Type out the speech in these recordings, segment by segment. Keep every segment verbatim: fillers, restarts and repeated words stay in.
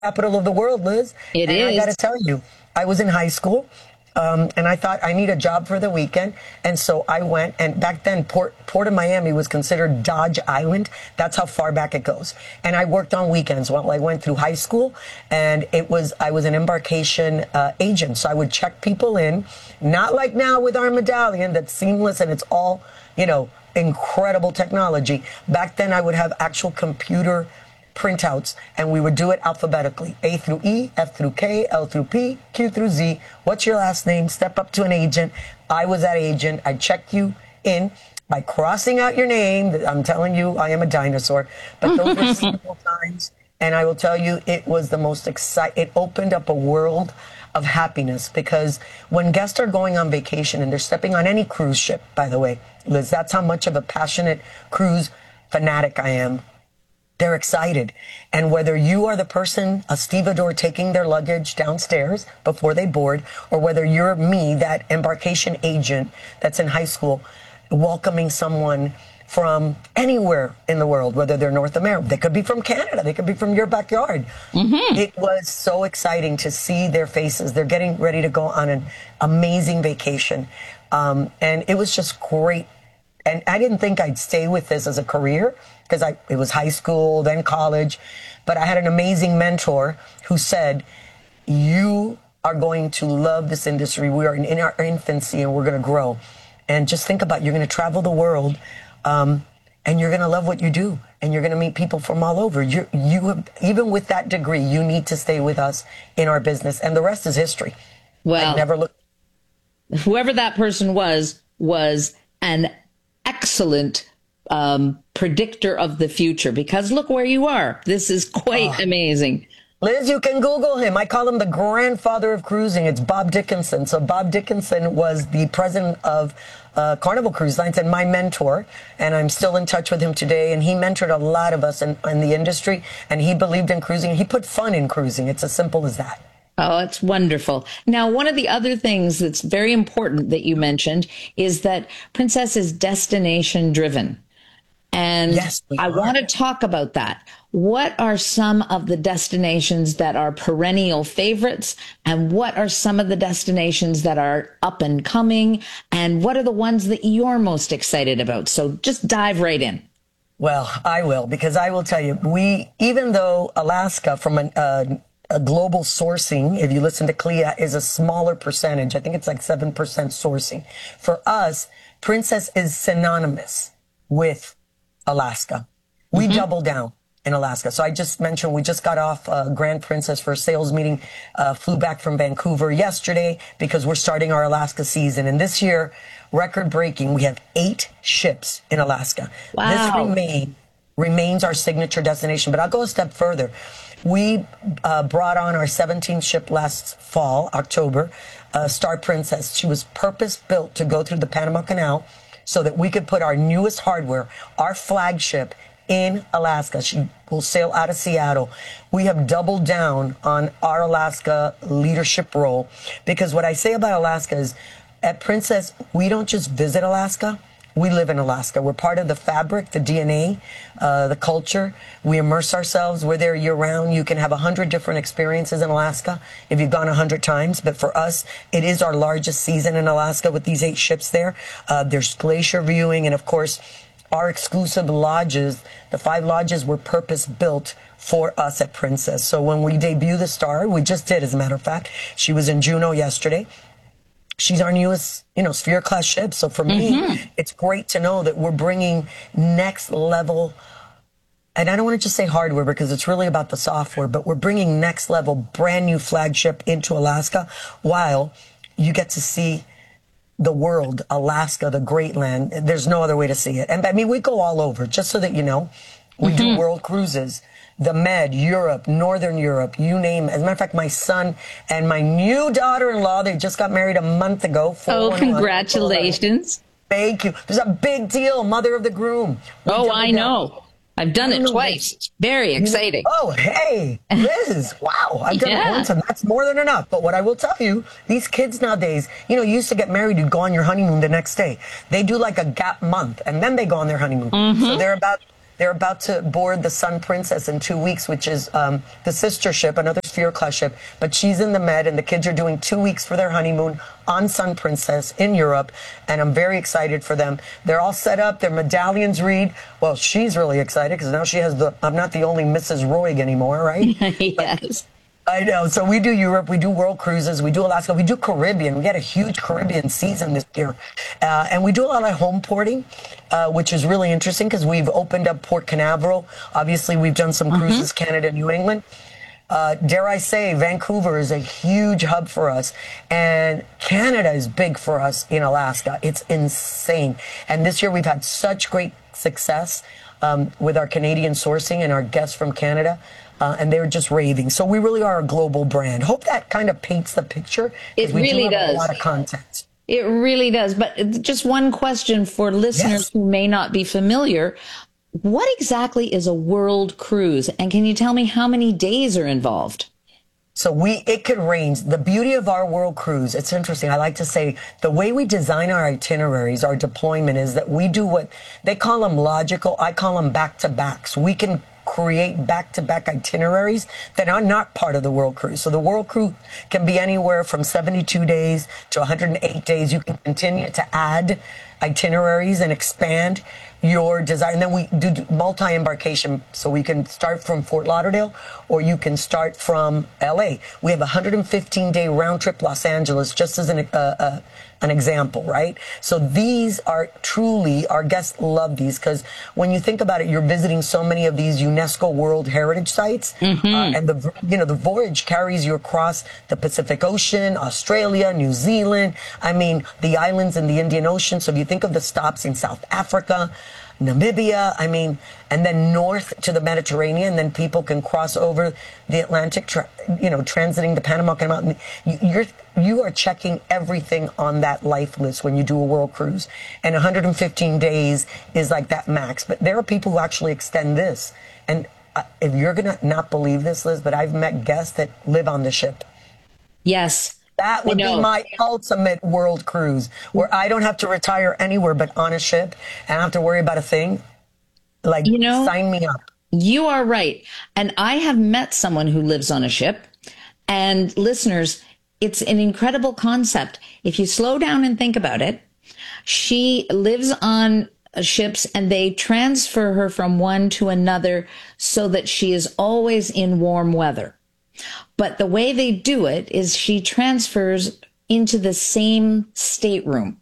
capital of the world, Liz. It and is. I got to tell you, I was in high school. Um, and I thought I need a job for the weekend. And so I went, and back then Port, Port of Miami was considered Dodge Island. That's how far back it goes. And I worked on weekends while I went through high school, and it was, I was an embarkation uh, agent. So I would check people in, not like now with our medallion that's seamless and it's all, you know, incredible technology. Back then I would have actual computer printouts, and we would do it alphabetically. A through E, F through K, L through P, Q through Z. What's your last name? Step up to an agent. I was that agent. I checked you in by crossing out your name. I'm telling you, I am a dinosaur. But those were simple times. And I will tell you, it was the most exciting. It opened up a world of happiness, because when guests are going on vacation and they're stepping on any cruise ship, by the way, Liz, that's how much of a passionate cruise fanatic I am. They're excited. And whether you are the person, a stevedore taking their luggage downstairs before they board, or whether you're me, that embarkation agent that's in high school, welcoming someone from anywhere in the world, whether they're North America, they could be from Canada, they could be from your backyard. Mm-hmm. It was so exciting to see their faces. They're getting ready to go on an amazing vacation. Um, and it was just great. And I didn't think I'd stay with this as a career, because I it was high school, then college. But I had an amazing mentor who said, you are going to love this industry. We are in our infancy and we're going to grow. And just think about, you're going to travel the world, um, and you're going to love what you do. And you're going to meet people from all over. You, you have, even with that degree, you need to stay with us in our business. And the rest is history. Well, I never looked. Whoever that person was, was an excellent um, predictor of the future, because look where you are. This is quite oh. amazing. Liz, you can Google him. I call him the grandfather of cruising. It's Bob Dickinson. So Bob Dickinson was the president of uh, Carnival Cruise Lines and my mentor. And I'm still in touch with him today. And he mentored a lot of us in, in the industry. And he believed in cruising. He put fun in cruising. It's as simple as that. Oh, it's wonderful. Now, one of the other things that's very important that you mentioned is that Princess is destination driven. And yes, I want to talk about that. What are some of the destinations that are perennial favorites? And what are some of the destinations that are up and coming? And what are the ones that you're most excited about? So just dive right in. Well, I will, because I will tell you, we, even though Alaska from an, uh, a global sourcing, if you listen to C L I A, is a smaller percentage. I think it's like seven percent sourcing. For us, Princess is synonymous with Alaska. We mm-hmm. double down in Alaska. So I just mentioned we just got off uh, Grand Princess for a sales meeting, uh, flew back from Vancouver yesterday because we're starting our Alaska season. And this year, record breaking, we have eight ships in Alaska. Wow. This remain, remains our signature destination. But I'll go a step further. We uh, brought on our seventeenth ship last fall, October, uh, Star Princess. She was purpose-built to go through the Panama Canal so that we could put our newest hardware, our flagship, in Alaska. She will sail out of Seattle. We have doubled down on our Alaska leadership role, because what I say about Alaska is, at Princess, we don't just visit Alaska. We live in Alaska. We're part of the fabric, the D N A, uh, the culture. We immerse ourselves. We're there year-round. You can have a hundred different experiences in Alaska if you've gone a hundred times. But for us, it is our largest season in Alaska with these eight ships there. Uh, there's glacier viewing, and of course, our exclusive lodges. The five lodges were purpose-built for us at Princess. So when we debut the Star, we just did, as a matter of fact. She was in Juneau yesterday. She's our newest, you know, Sphere class ship. So for me, mm-hmm. it's great to know that we're bringing next level, and I don't want to just say hardware because it's really about the software, but we're bringing next level brand new flagship into Alaska, while you get to see the world, Alaska, the great land. There's no other way to see it. And I mean, we go all over, just so that you know. We mm-hmm. do world cruises, the Med, Europe, Northern Europe, you name it. As a matter of fact, my son and my new daughter-in-law, they just got married a month ago. Oh, congratulations. Thank you. There's a big deal, mother of the groom. We oh, I know. Down. I've done it twice. It's very exciting. Oh, hey, Liz. Wow. I've done yeah. it once, and that's more than enough. But what I will tell you, these kids nowadays, you know, you used to get married, you'd go on your honeymoon the next day. They do like a gap month, and then they go on their honeymoon. Mm-hmm. So they're about... They're about to board the Sun Princess in two weeks, which is um, the sister ship, another Sphere class ship. But she's in the Med, and the kids are doing two weeks for their honeymoon on Sun Princess in Europe, and I'm very excited for them. They're all set up. Their medallions read. Well, she's really excited because now she has the. I'm not the only Missus Roig anymore, right? Yes. But, I know. So we do Europe, we do world cruises, we do Alaska, we do Caribbean. We had a huge Caribbean season this year. Uh, and we do a lot of home porting, uh, which is really interesting because we've opened up Port Canaveral. Obviously, we've done some cruises, mm-hmm. Canada, New England. Uh, dare I say, Vancouver is a huge hub for us. And Canada is big for us in Alaska. It's insane. And this year we've had such great success um, with our Canadian sourcing and our guests from Canada. Uh, and they're just raving. So we really are a global brand. Hope that kind of paints the picture. It we really do have does. A lot of content. It really does. But just one question for listeners Yes. who may not be familiar. What exactly is a world cruise? And can you tell me how many days are involved? So we, it could range. The beauty of our world cruise, it's interesting. I like to say the way we design our itineraries, our deployment is that we do what they call them logical. I call them back to backs. We can create back-to-back itineraries that are not part of the world cruise. So the world cruise can be anywhere from seventy-two days to one hundred eight days. You can continue to add itineraries and expand your desire. And then we do multi-embarkation. So we can start from Fort Lauderdale or you can start from L A. We have a one hundred fifteen day round trip Los Angeles, just as an, uh, uh, an example, right? So these are truly, our guests love these because when you think about it, you're visiting so many of these UNESCO World Heritage Sites. Mm-hmm. uh, and the, you know, the voyage carries you across the Pacific Ocean, Australia, New Zealand. I mean, the islands in the Indian Ocean. So if you think of the stops in South Africa, Namibia, I mean, and then north to the Mediterranean, then people can cross over the Atlantic, tra- you know, transiting the Panama Canal. You, you're, you are checking everything on that life list when you do a world cruise. And one hundred fifteen days is like that max. But there are people who actually extend this. And uh, if you're going to not believe this, Liz, but I've met guests that live on the ship. Yes. That would be my ultimate world cruise, where I don't have to retire anywhere but on a ship and I don't have to worry about a thing. Like, you know, sign me up. You are right. And I have met someone who lives on a ship. And listeners, it's an incredible concept. If you slow down and think about it, she lives on ships and they transfer her from one to another so that she is always in warm weather. But the way they do it is she transfers into the same stateroom.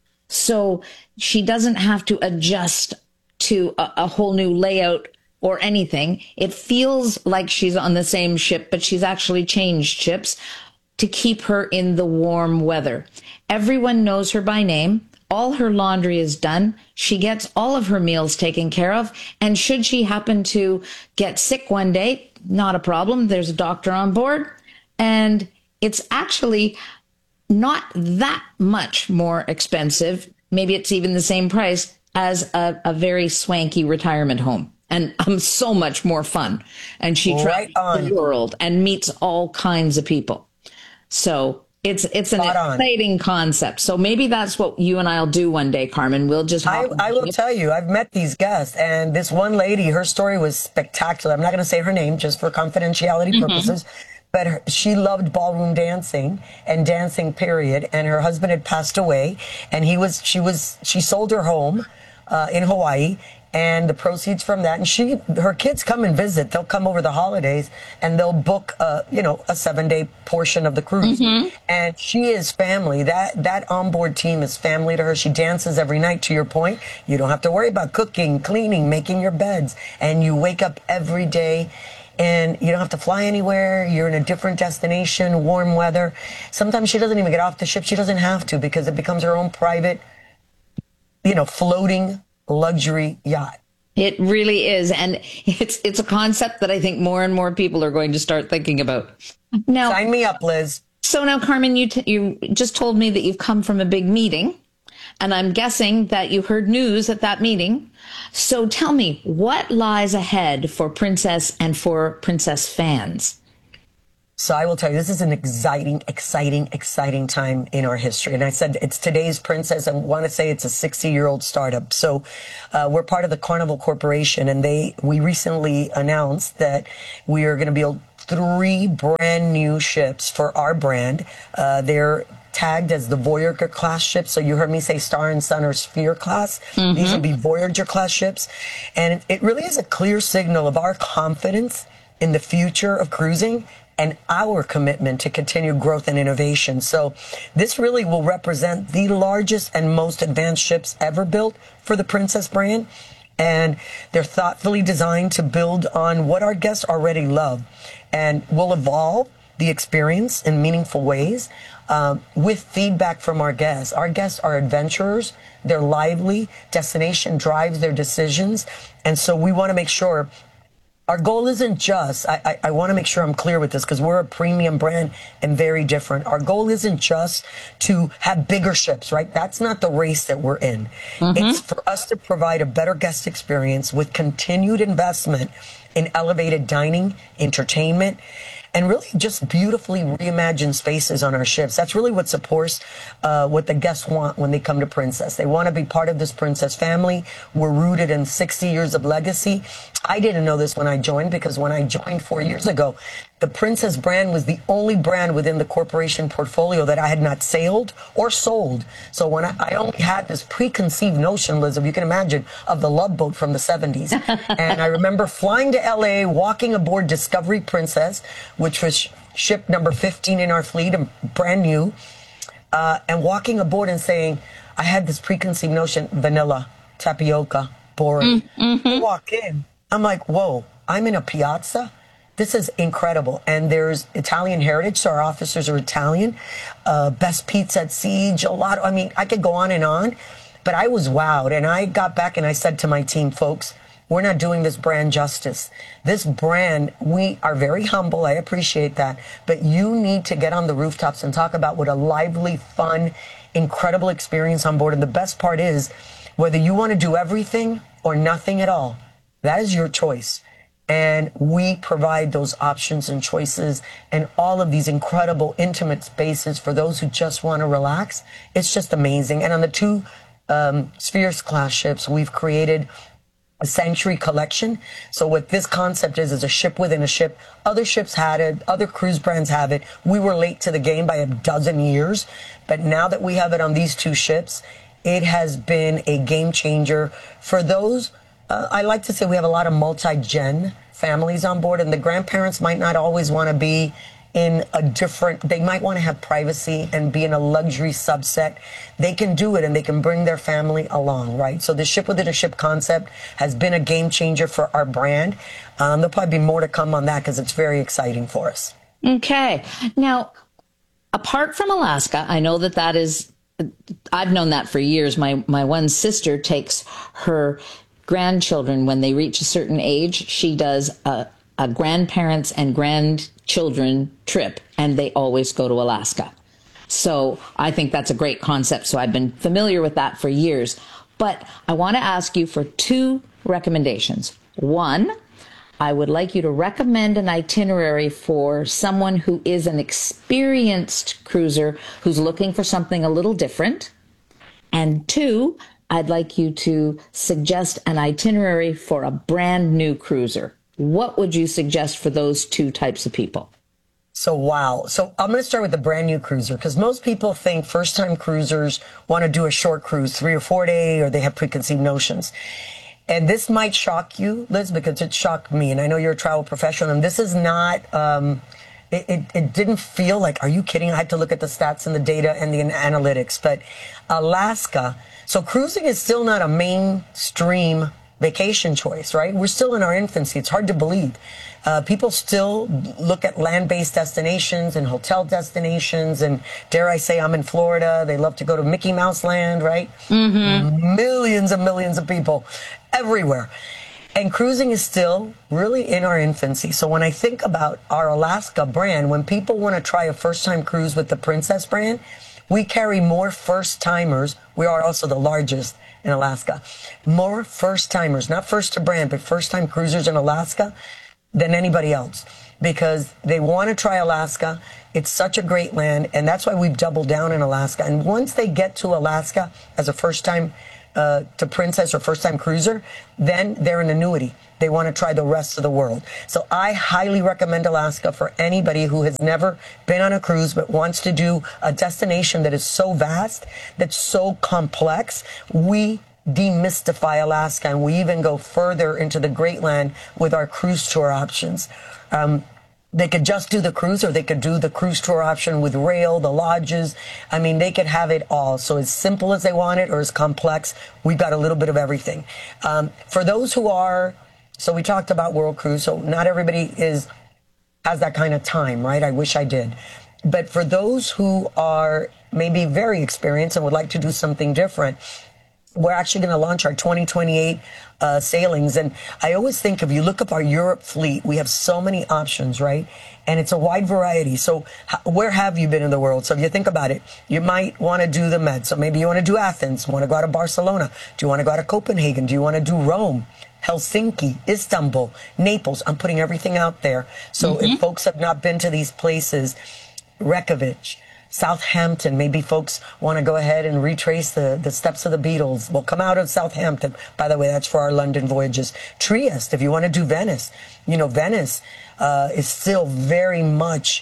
So she doesn't have to adjust to a, a whole new layout or anything. It feels like she's on the same ship, but she's actually changed ships to keep her in the warm weather. Everyone knows her by name. All her laundry is done. She gets all of her meals taken care of. And should she happen to get sick one day, not a problem. There's a doctor on board. And it's actually not that much more expensive. Maybe it's even the same price as a, a very swanky retirement home. And um, so much more fun. And she right travels the world and meets all kinds of people. So It's it's an Spot exciting on. concept. So maybe that's what you and I'll do one day, Carmen. We'll just I, I will tell you, I've met these guests, and this one lady, her story was spectacular. I'm not going to say her name just for confidentiality mm-hmm. purposes, but her, she loved ballroom dancing and dancing, period. And her husband had passed away, and he was she was she sold her home uh, in Hawaii. And the proceeds from that, and she, her kids come and visit. They'll come over the holidays, and they'll book, a, you know, a seven-day portion of the cruise. Mm-hmm. And she is family. That that onboard team is family to her. She dances every night. To your point, you don't have to worry about cooking, cleaning, making your beds, and you wake up every day. And you don't have to fly anywhere. You're in a different destination, warm weather. Sometimes she doesn't even get off the ship. She doesn't have to because it becomes her own private, you know, floating luxury yacht. It really is. And it's it's a concept that I think more and more people are going to start thinking about. Now, sign me up, Liz. So now, Carmen, you t- you just told me that you've come from a big meeting, and I'm guessing that you heard news at that meeting. So tell me, what lies ahead for Princess and for Princess fans? So I will tell you, this is an exciting, exciting, exciting time in our history. And I said it's today's Princess. I want to say it's a sixty-year-old startup. So uh, we're part of the Carnival Corporation, and they we recently announced that we are going to build three brand new ships for our brand. Uh, they're tagged as the Voyager class ships. So you heard me say Star and Sun or Sphere class. Mm-hmm. These will be Voyager class ships. And it really is a clear signal of our confidence in the future of cruising and our commitment to continue growth and innovation. So this really will represent the largest and most advanced ships ever built for the Princess brand. And they're thoughtfully designed to build on what our guests already love, and will evolve the experience in meaningful ways um, with feedback from our guests. Our guests are adventurers. They're lively. Destination drives their decisions. And so we want to make sure our goal isn't just, I, I, I want to make sure I'm clear with this because we're a premium brand and very different. Our goal isn't just to have bigger ships, right? That's not the race that we're in. Mm-hmm. It's for us to provide a better guest experience with continued investment in elevated dining, entertainment, and really just beautifully reimagined spaces on our ships. That's really what supports uh, what the guests want when they come to Princess. They want to be part of this Princess family. We're rooted in sixty years of legacy. I didn't know this when I joined, because when I joined four years ago, the Princess brand was the only brand within the corporation portfolio that I had not sailed or sold. So when I, I only had this preconceived notion, Liz, if you can imagine, of the Love Boat from the seventies. And I remember flying to L A, walking aboard Discovery Princess, which was ship number fifteen in our fleet, and brand new, uh, and walking aboard and saying, I had this preconceived notion, vanilla, tapioca, boring. Mm-hmm. I walk in, I'm like, whoa, I'm in a piazza? This is incredible. And there's Italian heritage, so our officers are Italian. Uh, best pizza at sea, gelato. I mean, I could go on and on, but I was wowed. And I got back and I said to my team, folks, we're not doing this brand justice. This brand, we are very humble. I appreciate that. But you need to get on the rooftops and talk about what a lively, fun, incredible experience on board. And the best part is, whether you want to do everything or nothing at all, that is your choice. And we provide those options and choices and all of these incredible intimate spaces for those who just want to relax. It's just amazing. And on the two um, Spheres class ships, we've created a Century collection. So what this concept is, is a ship within a ship. Other ships had it. Other cruise brands have it. We were late to the game by a dozen years. But now that we have it on these two ships, it has been a game changer for those. Uh, I like to say we have a lot of multi-gen families on board, and the grandparents might not always want to be in a different, they might want to have privacy and be in a luxury subset. They can do it, and they can bring their family along, right? So the ship within a ship concept has been a game changer for our brand. Um, there'll probably be more to come on that because it's very exciting for us. Okay. Now, apart from Alaska, I know that that is, I've known that for years. My, my one sister takes her grandchildren, when they reach a certain age, she does a, a grandparents and grandchildren trip, and they always go to Alaska. So I think that's a great concept. So I've been familiar with that for years. But I want to ask you for two recommendations. One, I would like you to recommend an itinerary for someone who is an experienced cruiser who's looking for something a little different. And two, I'd like you to suggest an itinerary for a brand new cruiser. What would you suggest for those two types of people? So, wow. So I'm going to start with the brand new cruiser, because most people think first time cruisers want to do a short cruise, three or four day, or they have preconceived notions. And this might shock you, Liz, because it shocked me. And I know you're a travel professional, and this is not, um, it, it, it didn't feel like, are you kidding? I had to look at the stats and the data and the analytics. But Alaska, so cruising is still not a mainstream vacation choice, right? We're still in our infancy. It's hard to believe. Uh, people still look at land-based destinations and hotel destinations, and dare I say, I'm in Florida. They love to go to Mickey Mouse Land, right? Mm-hmm. Millions and millions of people everywhere. And cruising is still really in our infancy. So when I think about our Alaska brand, when people want to try a first-time cruise with the Princess brand, we carry more first-timers. We are also the largest in Alaska. More first-timers, not first to brand, but first-time cruisers in Alaska than anybody else. because they want to try Alaska. It's such a great land, and that's why we've doubled down in Alaska. And once they get to Alaska as a first-time uh, to Princess or first-time cruiser, then they're an annuity. They want to try the rest of the world. So I highly recommend Alaska for anybody who has never been on a cruise but wants to do a destination that is so vast, that's so complex. We demystify Alaska, and we even go further into the Great Land with our cruise tour options. Um, They could just do the cruise, or they could do the cruise tour option with rail, the lodges. I mean, they could have it all. So as simple as they want it or as complex, we've got a little bit of everything. Um, for those who are, so we talked about World Cruise, so not everybody is has that kind of time, right? I wish I did. But for those who are maybe very experienced and would like to do something different, we're actually going to launch our twenty twenty-eight uh, sailings. And I always think if you look up our Europe fleet, we have so many options, right? And it's a wide variety. So h- where have you been in the world? So if you think about it, you might want to do the Med. So maybe you want to do Athens, want to go out to Barcelona. Do you want to go out to Copenhagen? Do you want to do Rome, Helsinki, Istanbul, Naples? I'm putting everything out there. So mm-hmm. if folks have not been to these places, Reykjavik, Southampton, maybe folks want to go ahead and retrace the, the steps of the Beatles. We'll come out of Southampton. By the way, that's for our London voyages. Trieste, if you want to do Venice. You know, Venice uh, is still very much,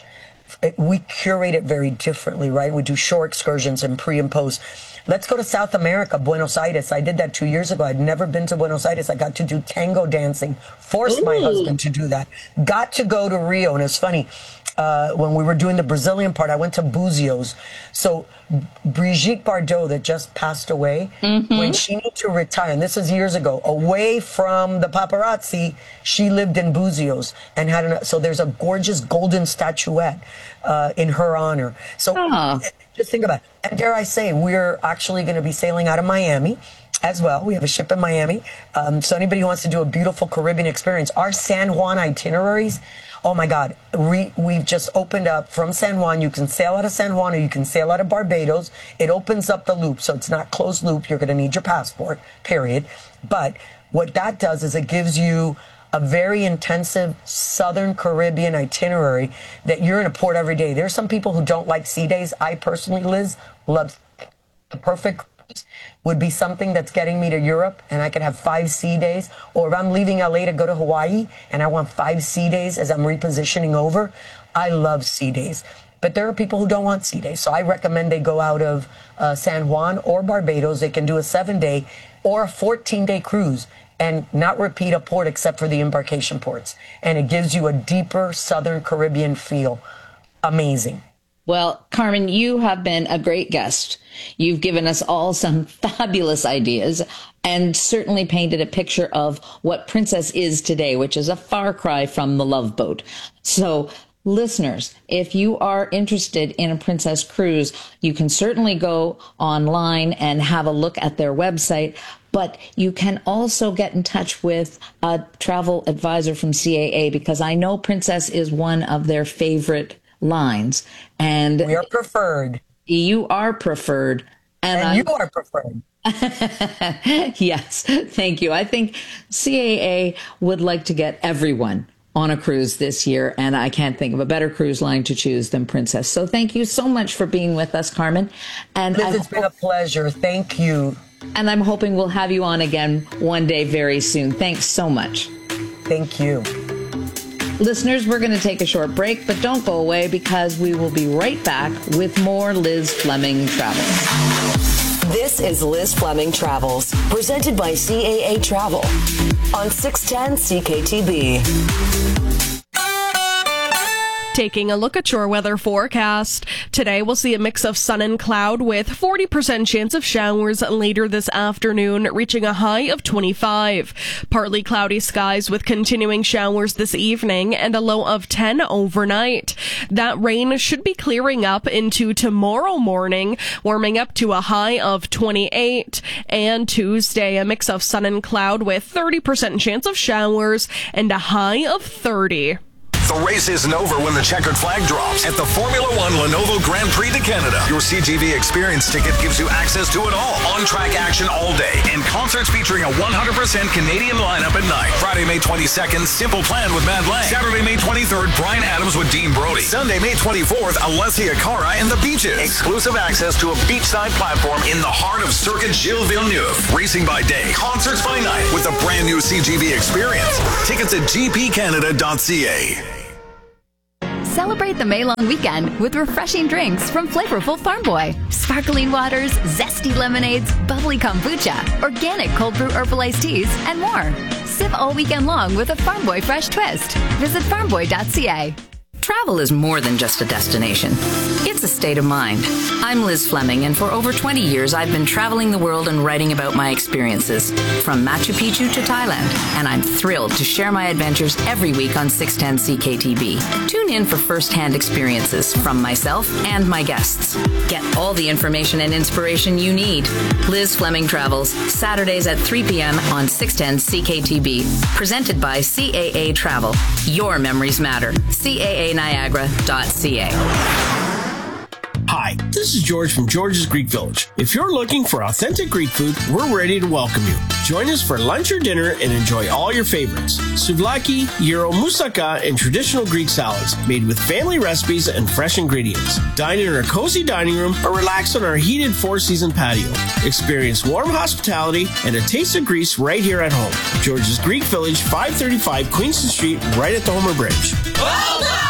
we curate it very differently, right? We do shore excursions and pre and post. Let's go to South America, Buenos Aires. I did that two years ago. I'd never been to Buenos Aires. I got to do tango dancing. Forced Ooh. my husband to do that. Got to go to Rio, and it's funny. Uh, when we were doing the Brazilian part, I went to Búzios. So Brigitte Bardot, that just passed away, mm-hmm. when she needed to retire, and this is years ago, away from the paparazzi, she lived in Búzios and had an, so there's a gorgeous golden statuette uh, in her honor. So oh. just think about it. And dare I say, we're actually going to be sailing out of Miami as well. We have a ship in Miami. Um, so anybody who wants to do a beautiful Caribbean experience, our San Juan itineraries, oh my God, we, we've just opened up from San Juan. You can sail out of San Juan or you can sail out of Barbados. It opens up the loop, so it's not closed loop. You're going to need your passport, period. But what that does is it gives you a very intensive Southern Caribbean itinerary that you're in a port every day. There's some people who don't like sea days. I personally, Liz, love the perfect would be something that's getting me to Europe, and I could have five sea days. Or if I'm leaving L A to go to Hawaii and I want five sea days as I'm repositioning over, I love sea days. But there are people who don't want sea days. So I recommend they go out of uh, San Juan or Barbados. They can do a seven-day or a fourteen-day cruise and not repeat a port except for the embarkation ports. And it gives you a deeper Southern Caribbean feel. Amazing. Well, Carmen, you have been a great guest. You've given us all some fabulous ideas and certainly painted a picture of what Princess is today, which is a far cry from the Love Boat. So, listeners, if you are interested in a Princess cruise, you can certainly go online and have a look at their website. But you can also get in touch with a travel advisor from C A A, because I know Princess is one of their favorite lines, and we are preferred. You are preferred, and, and you are preferred. Yes, thank you. I think C A A would like to get everyone on a cruise this year, and I can't think of a better cruise line to choose than Princess. So thank you so much for being with us, Carmen. And Liz, it's been a pleasure. Thank you. And I'm hoping we'll have you on again one day very soon. Thanks so much. Thank you. Listeners, we're going to take a short break, but don't go away, because we will be right back with more Liz Fleming Travels. This is Liz Fleming Travels, presented by C A A Travel on six ten C K T B. Taking a look at your weather forecast. Today we'll see a mix of sun and cloud with forty percent chance of showers later this afternoon, reaching a high of twenty-five. Partly cloudy skies with continuing showers this evening and a low of ten overnight. That rain should be clearing up into tomorrow morning, warming up to a high of twenty-eight. And Tuesday, a mix of sun and cloud with thirty percent chance of showers and a high of thirty. The race isn't over when the checkered flag drops at the Formula One Lenovo Grand Prix de Canada. Your C G V experience ticket gives you access to it all. On-track action all day and concerts featuring a one hundred percent Canadian lineup at night. Friday, May twenty-second, Simple Plan with Mad Lang. Saturday, May twenty-third, Bryan Adams with Dean Brody. Sunday, May twenty-fourth, Alessia Cara and the Beaches. Exclusive access to a beachside platform in the heart of Circuit Gilles Villeneuve. Racing by day, concerts by night with a brand new C G V experience. Tickets at g p canada dot c a. Celebrate the May long weekend with refreshing drinks from flavorful Farm Boy. Sparkling waters, zesty lemonades, bubbly kombucha, organic cold brew herbal iced teas, and more. Sip all weekend long with a Farm Boy fresh twist. Visit farm boy dot c a. Travel is more than just a destination. It's a state of mind. I'm Liz Fleming, and for over twenty years, I've been traveling the world and writing about my experiences, from Machu Picchu to Thailand, and I'm thrilled to share my adventures every week on six ten C K T B. Tune in for first-hand experiences from myself and my guests. Get all the information and inspiration you need. Liz Fleming Travels, Saturdays at three p.m. on six ten C K T B. Presented by C A A Travel. Your memories matter. C A A Niagara dot c a. Hi, this is George from George's Greek Village. If you're looking for authentic Greek food, we're ready to welcome you. Join us for lunch or dinner and enjoy all your favorites. Souvlaki, gyro, moussaka, and traditional Greek salads made with family recipes and fresh ingredients. Dine in our cozy dining room or relax on our heated four-season patio. Experience warm hospitality and a taste of Greece right here at home. George's Greek Village, five thirty-five Queenston Street, right at the Homer Bridge. Well done!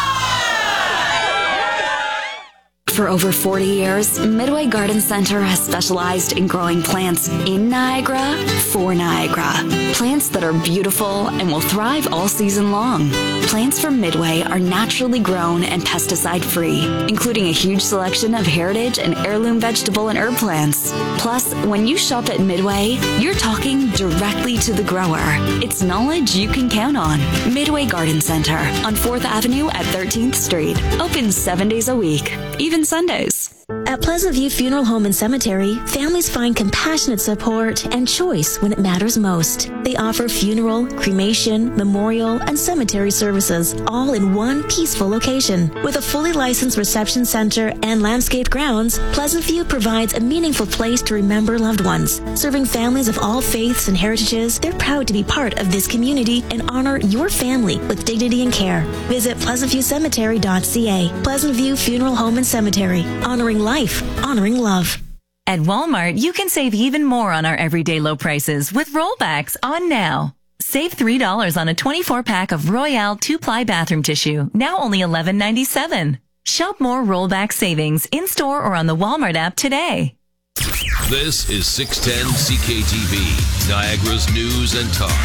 For over forty years, Midway Garden Center has specialized in growing plants in Niagara for Niagara. Plants that are beautiful and will thrive all season long. Plants from Midway are naturally grown and pesticide-free, including a huge selection of heritage and heirloom vegetable and herb plants. Plus, when you shop at Midway, you're talking directly to the grower. It's knowledge you can count on. Midway Garden Center on fourth Avenue at thirteenth Street. Open seven days a week, even Sundays. At Pleasant View Funeral Home and Cemetery, families find compassionate support and choice when it matters most. They offer funeral, cremation, memorial, and cemetery services, all in one peaceful location. With a fully licensed reception center and landscaped grounds, Pleasant View provides a meaningful place to remember loved ones. Serving families of all faiths and heritages, they're proud to be part of this community and honor your family with dignity and care. Visit pleasant view cemetery dot c a. Pleasant View Funeral Home and Cemetery, honoring life, honoring love. At Walmart, you can save even more on our everyday low prices with rollbacks on now. Save three dollars on a twenty-four pack of Royale two-ply bathroom tissue, now only eleven ninety-seven. Shop more rollback savings in-store or on the Walmart app today. This is six ten C K T V, Niagara's news and talk.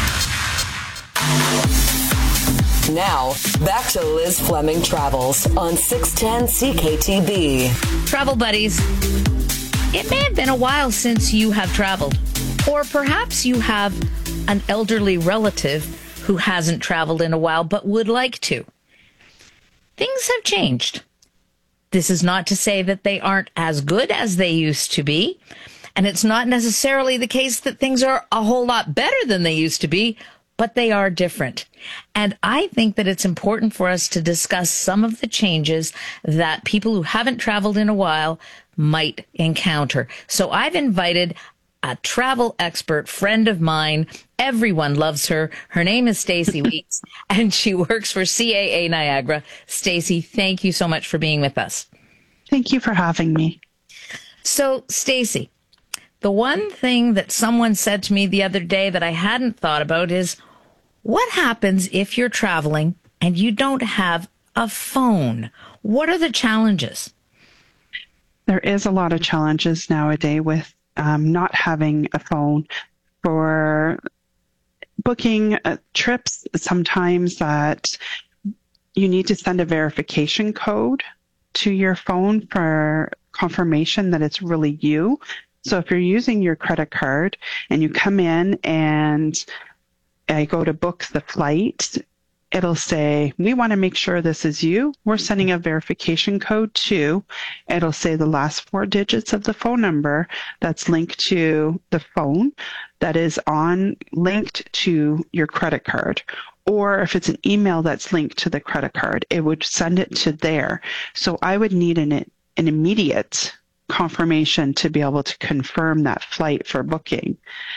Now, back to Liz Fleming Travels on six ten C K T B. Travel buddies, it may have been a while since you have traveled, or perhaps you have an elderly relative who hasn't traveled in a while but would like to. Things have changed. This is not to say that they aren't as good as they used to be, and it's not necessarily the case that things are a whole lot better than they used to be, but they are different. And I think that it's important for us to discuss some of the changes that people who haven't traveled in a while might encounter. So I've invited a travel expert friend of mine. Everyone loves her. Her name is Stacey Weeks, and she works for C A A Niagara. Stacey, thank you so much for being with us. Thank you for having me. So, Stacey, the one thing that someone said to me the other day that I hadn't thought about is, what happens if you're traveling and you don't have a phone? What are the challenges? There is a lot of challenges nowadays with um, not having a phone for booking uh, trips. Sometimes that you need to send a verification code to your phone for confirmation that it's really you. So if you're using your credit card and you come in and I go to book the flight it'll say, we want to make sure this is you. We're sending a verification code to, it'll say the last four digits of the phone number that's linked to the phone that is on linked to your credit card. Or if it's an email that's linked to the credit card, it would send it to there. So I would need an, an immediate confirmation to be able to confirm that flight for booking.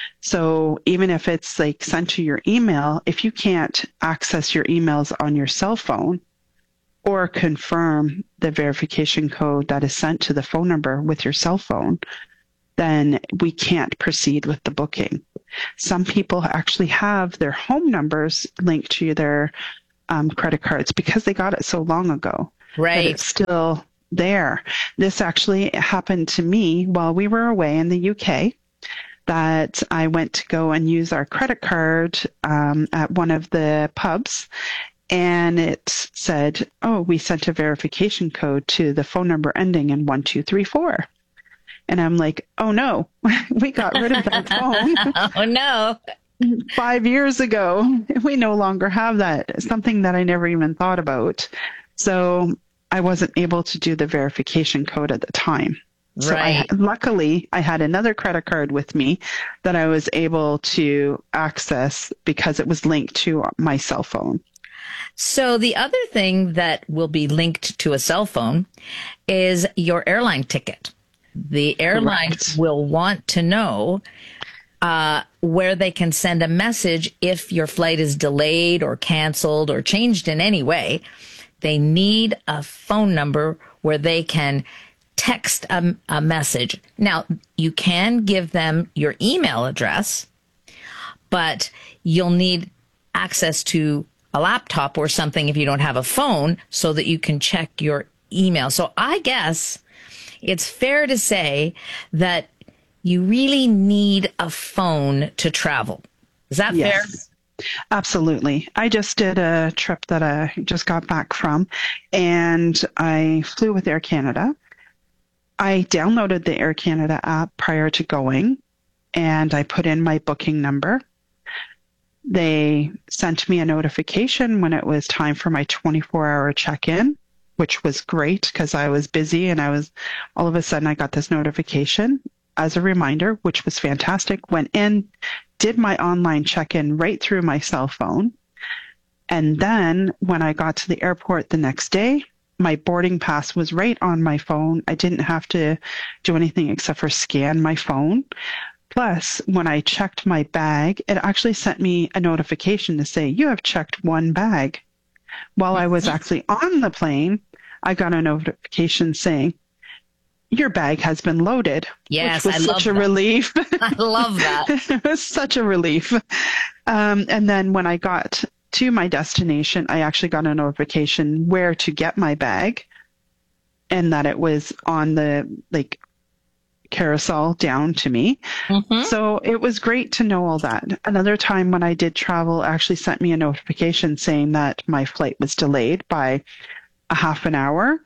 So even if it's like sent to your email, if you can't access your emails on your cell phone or confirm the verification code that is sent to the phone number with your cell phone, then we can't proceed with the booking. Some people actually have their home numbers linked to their um, credit cards because they got it so long ago. Right. But it's still there. This actually happened to me while we were away in the U K, that I went to go and use our credit card um, at one of the pubs, and it said, oh, we sent a verification code to the phone number ending in one two three four. And I'm like, oh no, we got rid of that phone. Oh no. Five years ago. We no longer have that. Something that I never even thought about. So I wasn't able to do the verification code at the time. So Right. I, luckily, I had another credit card with me that I was able to access because it was linked to my cell phone. So the other thing that will be linked to a cell phone is your airline ticket. The airline Correct. will want to know uh, where they can send a message if your flight is delayed or canceled or changed in any way. They need a phone number where they can text a, a message. Now, you can give them your email address, but you'll need access to a laptop or something if you don't have a phone so that you can check your email. So I guess it's fair to say that you really need a phone to travel. Is that Yes. fair? Absolutely. I just did a trip that I just got back from, and I flew with Air Canada. I downloaded the Air Canada app prior to going, and I put in my booking number. They sent me a notification when it was time for my twenty-four hour check-in, which was great because I was busy, and I was, all of a sudden I got this notification as a reminder, which was fantastic. Went in, did my online check-in right through my cell phone. And then when I got to the airport the next day, my boarding pass was right on my phone. I didn't have to do anything except for scan my phone. Plus, when I checked my bag, it actually sent me a notification to say, you have checked one bag. While I was actually on the plane, I got a notification saying, your bag has been loaded. Yes, which was I love such a that. relief. I love that. It was such a relief. Um, and then when I got to my destination, I actually got a notification where to get my bag, and that it was on the like carousel down to me. Mm-hmm. So it was great to know all that. Another time when I did travel, actually sent me a notification saying that my flight was delayed by a half an hour,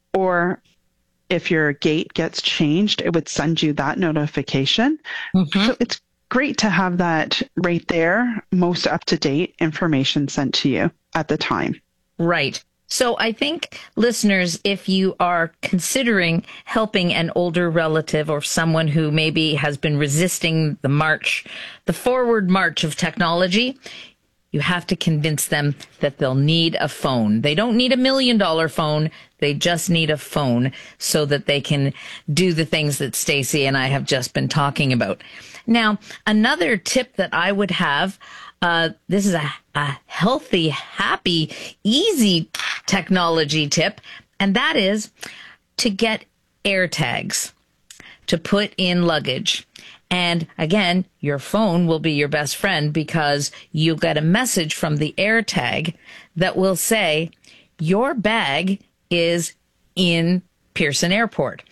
or if your gate gets changed, it would send you that notification. Mm-hmm. So it's great to have that right there, most up-to-date information sent to you at the time. Right. So I think, listeners, if you are considering helping an older relative or someone who maybe has been resisting the march, the forward march of technology, you have to convince them that they'll need a phone. They don't need a million dollar phone. They just need a phone so that they can do the things that Stacey and I have just been talking about. Now, another tip that I would have, uh, this is a, a healthy, happy, easy technology tip, and that is to get AirTags to put in luggage. And again, your phone will be your best friend because you'll get a message from the AirTag that will say, your bag is in Pearson Airport.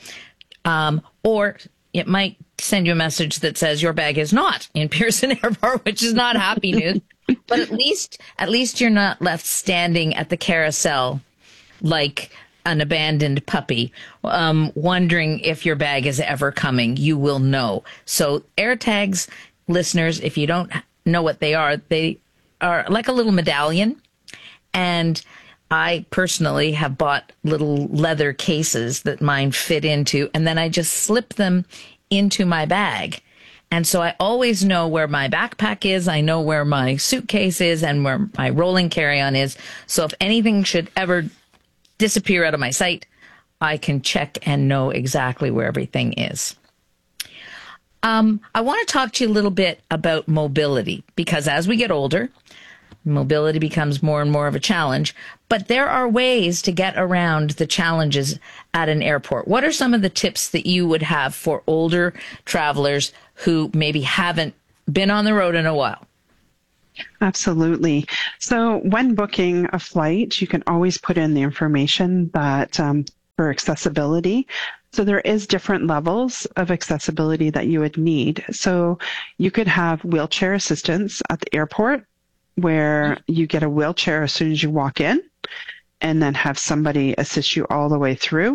Um, or it might send you a message that says your bag is not in Pearson Airport, which is not happy news. But at least, at least you're not left standing at the carousel like an abandoned puppy, um, wondering if your bag is ever coming. You will know. So AirTags, listeners, if you don't know what they are, they are like a little medallion, And I personally have bought little leather cases that mine fit into, and then I just slip them into my bag. And so I always know where my backpack is. I know where my suitcase is and where my rolling carry-on is. So if anything should ever disappear out of my sight, I can check and know exactly where everything is. Um, I want to talk to you a little bit about mobility, because as we get older, mobility becomes more and more of a challenge. But there are ways to get around the challenges at an airport. What are some of the tips that you would have for older travelers who maybe haven't been on the road in a while? Absolutely. So when booking a flight, you can always put in the information that um, for accessibility. So there is different levels of accessibility that you would need. So you could have wheelchair assistance at the airport, where you get a wheelchair as soon as you walk in, and then have somebody assist you all the way through.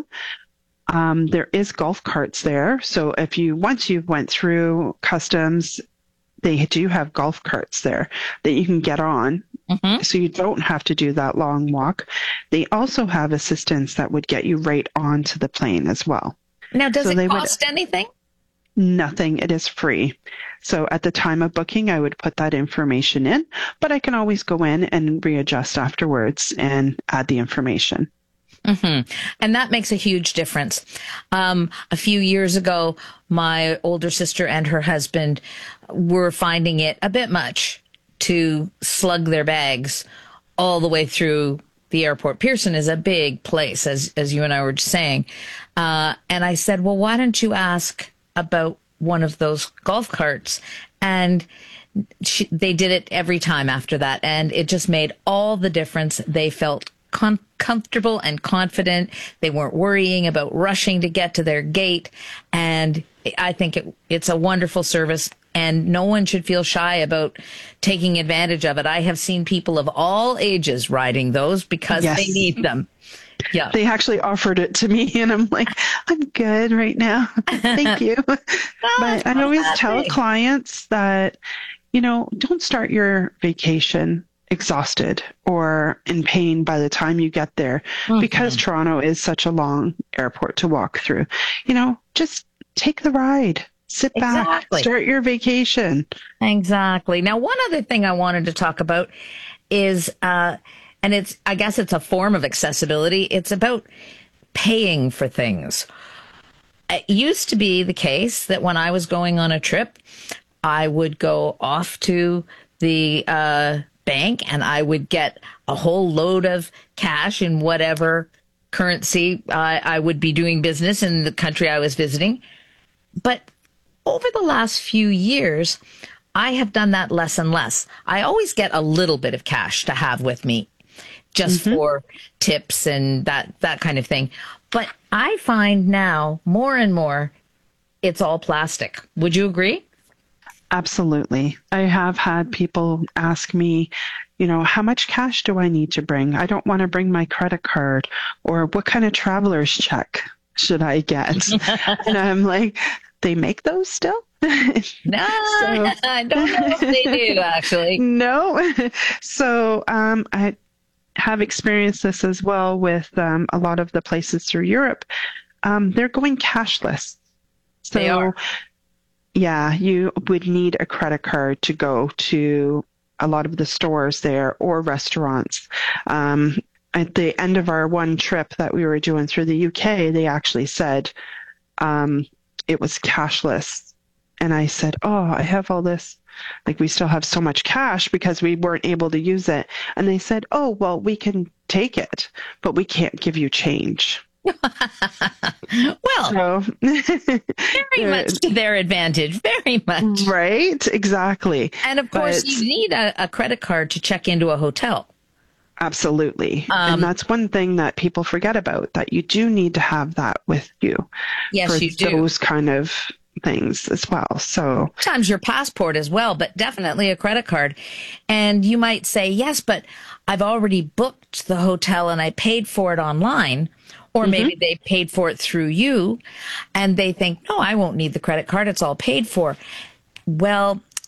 Um, there is golf carts there. So if you, once you went through customs, they do have golf carts there that you can get on. Mm-hmm. So you don't have to do that long walk. They also have assistance that would get you right onto the plane as well. Now, does so it cost would, anything? Nothing. It is free. So at the time of booking, I would put that information in, but I can always go in and readjust afterwards and add the information. Mm-hmm. And that makes a huge difference. Um, a few years ago, my older sister and her husband were finding it a bit much to slug their bags all the way through the airport. Pearson is a big place, as as you and I were just saying. Uh, and I said, well, why don't you ask about one of those golf carts? And she, they did it every time after that. And it just made all the difference. They felt com- comfortable and confident. They weren't worrying about rushing to get to their gate. And I think it, it's a wonderful service. And no one should feel shy about taking advantage of it. I have seen people of all ages riding those because yes. they need them. Yeah. They actually offered it to me, and I'm like, I'm good right now. Thank you. no, but I always tell thing. clients that, you know, don't start your vacation exhausted or in pain by the time you get there, mm-hmm. because Toronto is such a long airport to walk through. You know, just take the ride. Sit back, exactly. Start your vacation. Exactly. Now, one other thing I wanted to talk about is, uh, and it's, I guess it's a form of accessibility. It's about paying for things. It used to be the case that when I was going on a trip, I would go off to the uh, bank and I would get a whole load of cash in whatever currency uh, I would be doing business in the country I was visiting. But over the last few years, I have done that less and less. I always get a little bit of cash to have with me, just mm-hmm. for tips and that, that kind of thing. But I find now more and more it's all plastic. Would you agree? Absolutely. I have had people ask me, you know, how much cash do I need to bring? I don't want to bring my credit card. Or what kind of traveler's check should I get? And I'm like, they make those still? No, so, I don't know if they do, actually. No. So um, I have experienced this as well with um, a lot of the places through Europe. Um, they're going cashless. So, they are. Yeah, you would need a credit card to go to a lot of the stores there or restaurants. Um, at the end of our one trip that we were doing through the U K, they actually said um, it was cashless. And I said, oh, I have all this. Like, we still have so much cash because we weren't able to use it. And they said, oh, well, we can take it, but we can't give you change. Well, so, very much to their advantage. Very much. Right? Exactly. And of course, but, you need a, a credit card to check into a hotel. Absolutely. Um, and that's one thing that people forget about, that you do need to have that with you. Yes, for you do. Those kind of things as well. So sometimes your passport as well, but definitely a credit card. And you might say, yes, but I've already booked the hotel and I paid for it online. Or mm-hmm. maybe they paid for it through you and they think, no, I won't need the credit card. It's all paid for. Well,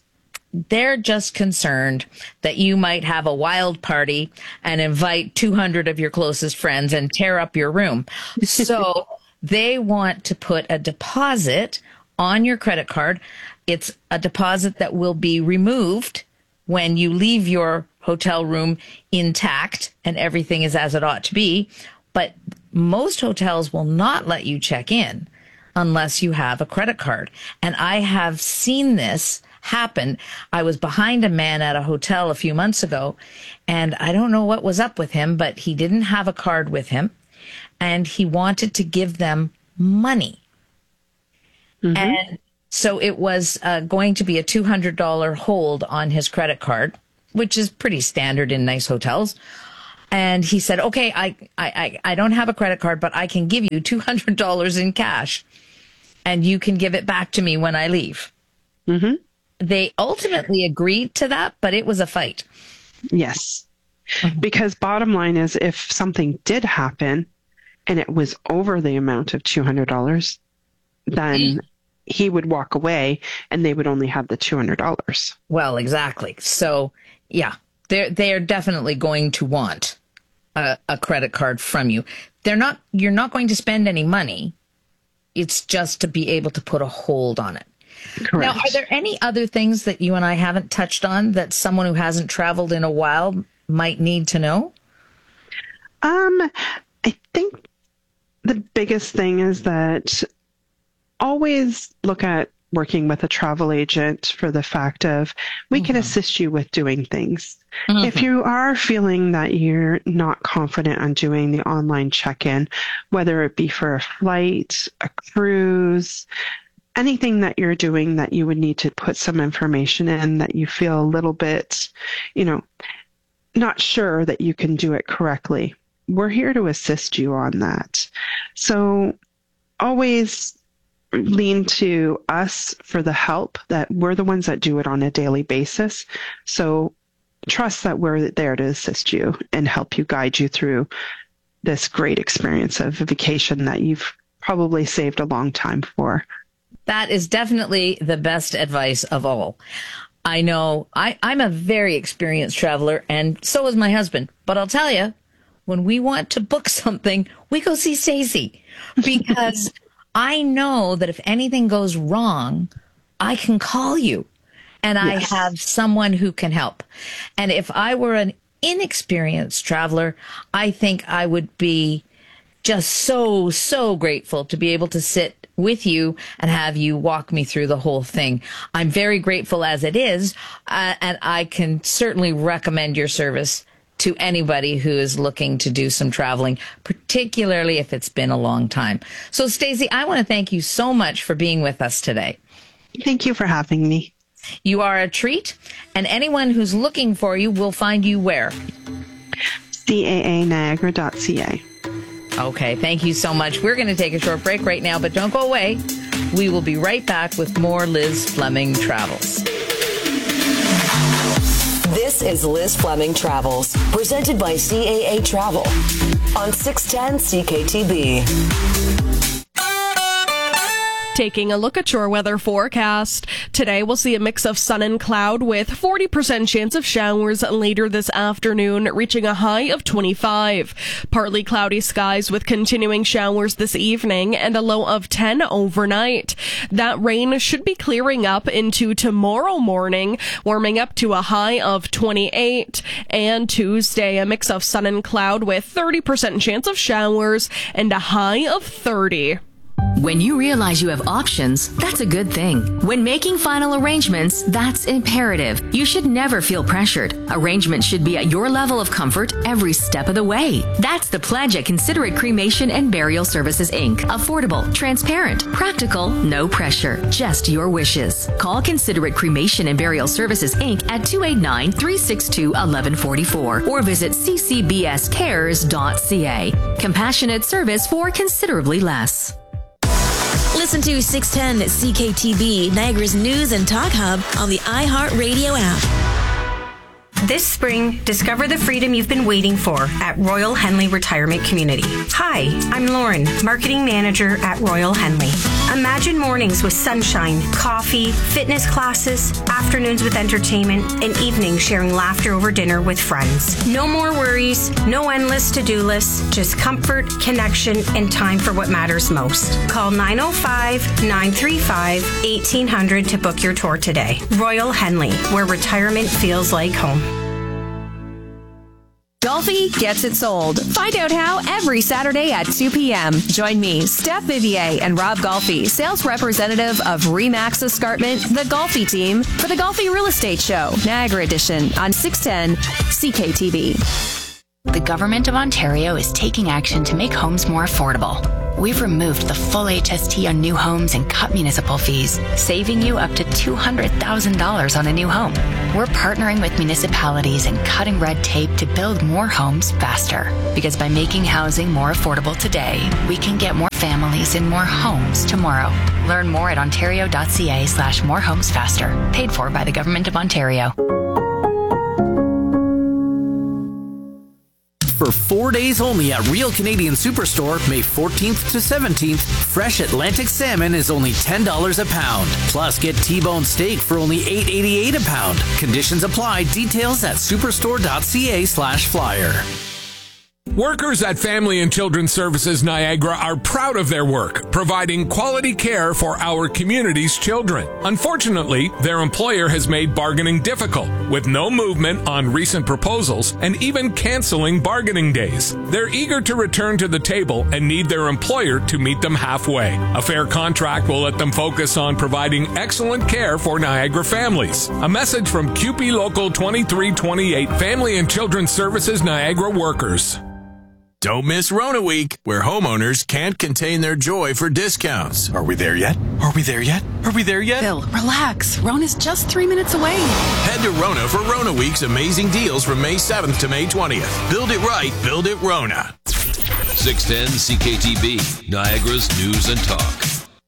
they're just concerned that you might have a wild party and invite two hundred of your closest friends and tear up your room. So they want to put a deposit on your credit card. It's a deposit that will be removed when you leave your hotel room intact and everything is as it ought to be. But most hotels will not let you check in unless you have a credit card. And I have seen this happen. I was behind a man at a hotel a few months ago, and I don't know what was up with him, but he didn't have a card with him, and he wanted to give them money. Mm-hmm. And so it was uh, going to be a two hundred dollars hold on his credit card, which is pretty standard in nice hotels. And he said, okay, I, I, I don't have a credit card, but I can give you two hundred dollars in cash, and you can give it back to me when I leave. Mm-hmm. They ultimately agreed to that, but it was a fight. Yes. Because bottom line is, if something did happen and it was over the amount of two hundred dollars, then mm. he would walk away and they would only have the two hundred dollars. Well, exactly. So, yeah, they're, they're definitely going to want a, a credit card from you. They're not, you're not going to spend any money. It's just to be able to put a hold on it. Correct. Now, are there any other things that you and I haven't touched on that someone who hasn't traveled in a while might need to know? Um, I think the biggest thing is that always look at working with a travel agent for the fact of we mm-hmm. can assist you with doing things. Mm-hmm. If you are feeling that you're not confident on doing the online check-in, whether it be for a flight, a cruise, anything that you're doing that you would need to put some information in that you feel a little bit, you know, not sure that you can do it correctly, we're here to assist you on that. So always lean to us for the help, that we're the ones that do it on a daily basis. So trust that we're there to assist you and help you, guide you through this great experience of a vacation that you've probably saved a long time for. That is definitely the best advice of all. I know I, I'm a very experienced traveler, and so is my husband. But I'll tell you, when we want to book something, we go see Stacey, because I know that if anything goes wrong, I can call you, and yes. I have someone who can help. And if I were an inexperienced traveler, I think I would be just so, so grateful to be able to sit with you and have you walk me through the whole thing. I'm very grateful as it is, uh, and I can certainly recommend your service to anybody who is looking to do some traveling, particularly if it's been a long time. So, Stacey, I want to thank you so much for being with us today. Thank you for having me. You are a treat, and anyone who's looking for you will find you where? C A A Niagara dot C A. Okay, thank you so much. We're going to take a short break right now, but don't go away. We will be right back with more Liz Fleming Travels. This is Liz Fleming Travels, presented by C A A Travel on six ten C K T B. Taking a look at your weather forecast. Today we'll see a mix of sun and cloud with forty percent chance of showers later this afternoon, reaching a high of twenty-five. Partly cloudy skies with continuing showers this evening and a low of ten overnight. That rain should be clearing up into tomorrow morning, warming up to a high of twenty-eight. And Tuesday, a mix of sun and cloud with thirty percent chance of showers and a high of thirty. When you realize you have options, that's a good thing. When making final arrangements, that's imperative. You should never feel pressured. Arrangements should be at your level of comfort every step of the way. That's the pledge at Considerate Cremation and Burial Services, Incorporated. Affordable, transparent, practical, no pressure, just your wishes. Call Considerate Cremation and Burial Services, Incorporated at two eight nine, three six two, one one four four or visit c c b s cares dot c a. Compassionate service for considerably less. Listen to six ten C K T B, Niagara's news and talk hub on the iHeartRadio app. This spring, discover the freedom you've been waiting for at Royal Henley Retirement Community. Hi, I'm Lauren, Marketing Manager at Royal Henley. Imagine mornings with sunshine, coffee, fitness classes, afternoons with entertainment, and evenings sharing laughter over dinner with friends. No more worries, no endless to-do lists, just comfort, connection, and time for what matters most. Call nine oh five, nine three five, eighteen hundred to book your tour today. Royal Henley, where retirement feels like home. Golfi gets it sold. Find out how every Saturday at two p.m. Join me, Steph Vivier, and Rob Golfi, sales representative of Remax Escarpment, the Golfi team, for the Golfi Real Estate Show, Niagara Edition, on six ten C K T V. The Government of Ontario is taking action to make homes more affordable. We've removed the full H S T on new homes and cut municipal fees, saving you up to two hundred thousand dollars on a new home. We're partnering with municipalities and cutting red tape to build more homes faster. Because by making housing more affordable today, we can get more families in more homes tomorrow. Learn more at ontario.ca slash more homes faster. Paid for by the Government of Ontario. For four days only at Real Canadian Superstore, May fourteenth to seventeenth, fresh Atlantic salmon is only ten dollars a pound. Plus, get T-bone steak for only eight eighty-eight a pound. Conditions apply. Details at superstore.ca slash flyer. Workers at Family and Children's Services Niagara are proud of their work, providing quality care for our community's children. Unfortunately, their employer has made bargaining difficult, with no movement on recent proposals and even canceling bargaining days. They're eager to return to the table and need their employer to meet them halfway. A fair contract will let them focus on providing excellent care for Niagara families. A message from C U P E Local twenty-three twenty-eight, Family and Children's Services Niagara workers. Don't miss Rona Week, where homeowners can't contain their joy for discounts. Are we there yet? Are we there yet? Are we there yet? Bill, relax. Rona's just three minutes away. Head to Rona for Rona Week's amazing deals from May seventh to May twentieth. Build it right, build it Rona. six ten C K T B, Niagara's News and Talk.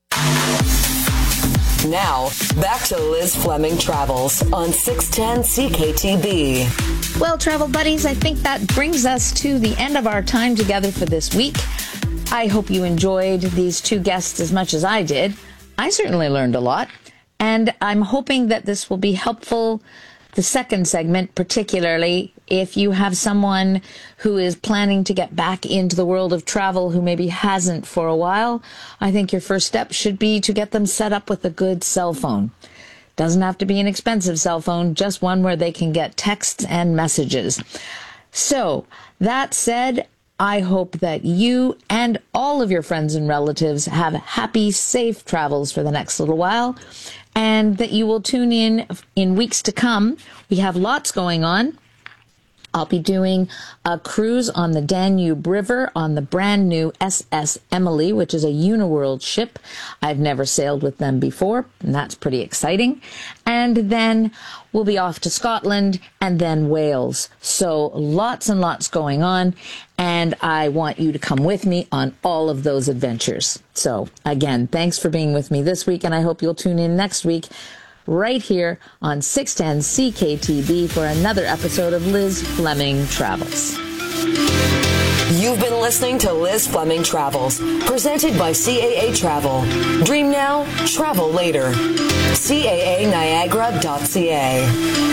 Now, back to Liz Fleming Travels on six ten C K T B. Well, travel buddies, I think that brings us to the end of our time together for this week. I hope you enjoyed these two guests as much as I did. I certainly learned a lot, and I'm hoping that this will be helpful. The second segment, particularly if you have someone who is planning to get back into the world of travel who maybe hasn't for a while, I think your first step should be to get them set up with a good cell phone. Doesn't have to be an expensive cell phone, just one where they can get texts and messages. So, that said, I hope that you and all of your friends and relatives have happy, safe travels for the next little while, and that you will tune in in weeks to come. We have lots going on. I'll be doing a cruise on the Danube River on the brand new S S Emily, which is a Uniworld ship. I've never sailed with them before, and that's pretty exciting. And then we'll be off to Scotland and then Wales. So lots and lots going on, and I want you to come with me on all of those adventures. So again, thanks for being with me this week, and I hope you'll tune in next week right here on six ten C K T B for another episode of Liz Fleming Travels. You've been listening to Liz Fleming Travels, presented by C A A Travel. Dream now, travel later. C A A Niagara dot C A.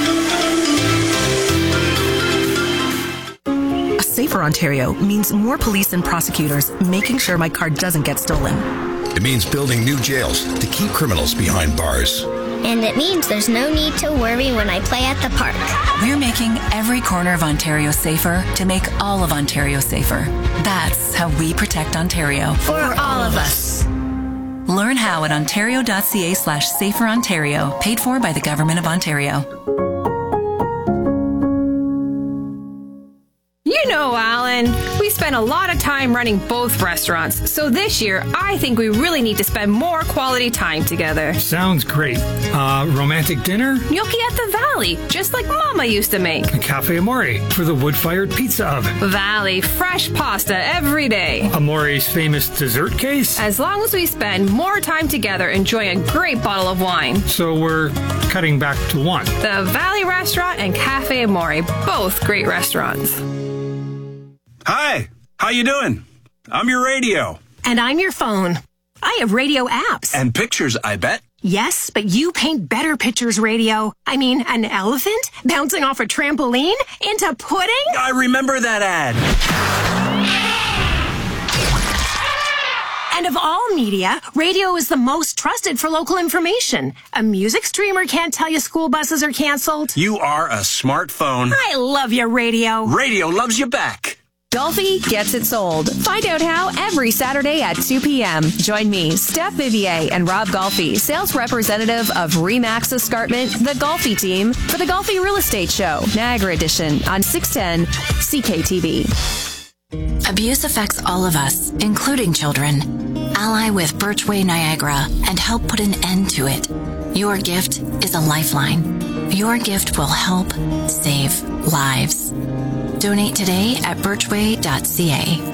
A safer Ontario means more police and prosecutors making sure my car doesn't get stolen. It means building new jails to keep criminals behind bars. And it means there's no need to worry when I play at the park. We're making every corner of Ontario safer to make all of Ontario safer. That's how we protect Ontario. For all of us. Learn how at ontario.ca slash safer Ontario, paid for by the Government of Ontario. You know, Alan, we spent a lot of time running both restaurants, so this year I think we really need to spend more quality time together. Sounds great. Uh, romantic dinner? Gnocchi at the Valley, just like Mama used to make. A Cafe Amore for the wood-fired pizza oven. Valley, fresh pasta every day. Amore's famous dessert case? As long as we spend more time together enjoying a great bottle of wine. So we're cutting back to one. The Valley Restaurant and Cafe Amore, both great restaurants. Hi, how you doing? I'm your radio. And I'm your phone. I have radio apps. And pictures, I bet. Yes, but you paint better pictures, radio. I mean, an elephant bouncing off a trampoline into pudding? I remember that ad. And of all media, radio is the most trusted for local information. A music streamer can't tell you school buses are canceled. You are a smartphone. I love your radio. Radio loves you back. Golfi gets it sold. Find out how every Saturday at two p.m. Join me, Steph Vivier, and Rob Golfi, sales representative of Remax Escarpment, the Golfi team, for the Golfi Real Estate Show, Niagara Edition, on six ten C K T V. Abuse affects all of us, including children. Ally with Birchway Niagara and help put an end to it. Your gift is a lifeline. Your gift will help save lives. Donate today at birchway dot c a.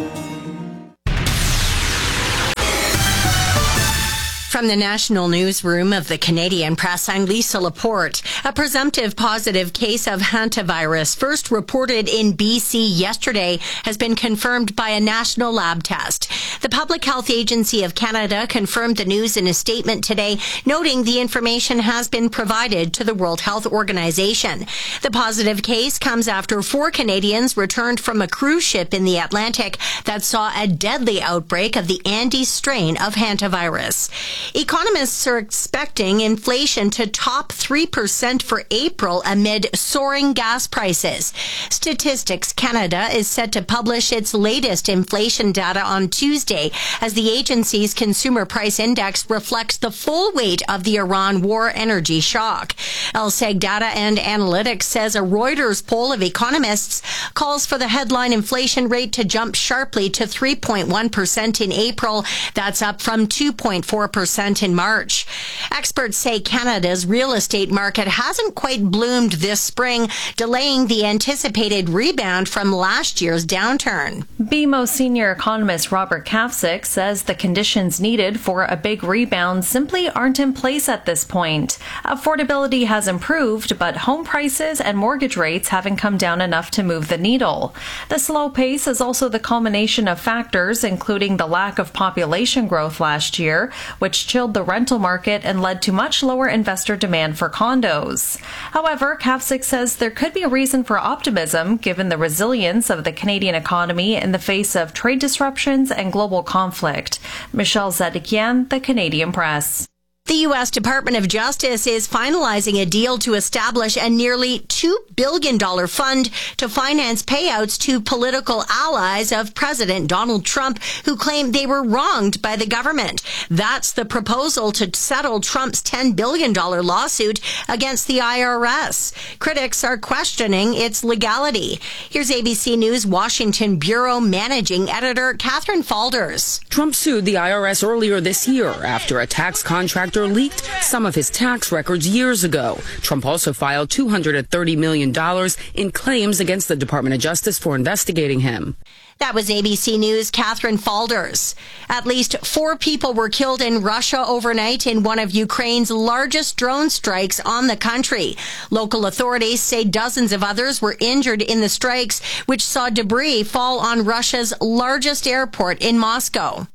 From the National Newsroom of the Canadian Press, I'm Lisa Laporte. A presumptive positive case of hantavirus, first reported in B C yesterday, has been confirmed by a national lab test. The Public Health Agency of Canada confirmed the news in a statement today, noting the information has been provided to the World Health Organization. The positive case comes after four Canadians returned from a cruise ship in the Atlantic that saw a deadly outbreak of the Andes strain of hantavirus. Economists are expecting inflation to top three percent for April amid soaring gas prices. Statistics Canada is set to publish its latest inflation data on Tuesday as the agency's consumer price index reflects the full weight of the Iran war energy shock. L S E G Data and Analytics says a Reuters poll of economists calls for the headline inflation rate to jump sharply to three point one percent in April. That's up from two point four percent in March. Experts say Canada's real estate market hasn't quite bloomed this spring, delaying the anticipated rebound from last year's downturn. B M O senior economist Robert Kafsick says the conditions needed for a big rebound simply aren't in place at this point. Affordability has improved, but home prices and mortgage rates haven't come down enough to move the needle. The slow pace is also the culmination of factors, including the lack of population growth last year, which chilled the rental market and led to much lower investor demand for condos. However, Kafsick says there could be a reason for optimism given the resilience of the Canadian economy in the face of trade disruptions and global conflict. Michelle Zedekian, The Canadian Press. The U S Department of Justice is finalizing a deal to establish a nearly two billion dollars fund to finance payouts to political allies of President Donald Trump who claim they were wronged by the government. That's the proposal to settle Trump's ten billion dollars lawsuit against the I R S. Critics are questioning its legality. Here's A B C News Washington Bureau Managing Editor Catherine Falders. Trump sued the I R S earlier this year after a tax contractor leaked some of his tax records years ago. Trump also filed two hundred thirty million dollars in claims against the Department of Justice for investigating him. That was A B C News' Catherine Falders. At least four people were killed in Russia overnight in one of Ukraine's largest drone strikes on the country. Local authorities say dozens of others were injured in the strikes, which saw debris fall on Russia's largest airport in Moscow.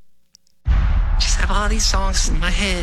Just have all these songs in my head.